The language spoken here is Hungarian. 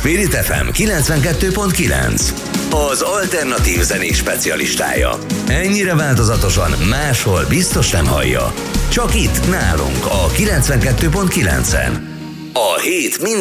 Spirit FM 92.9, az alternatív zenés specialistája. Ennyire változatosan máshol biztos nem hallja. Csak itt nálunk a 92.9-en. A hét minden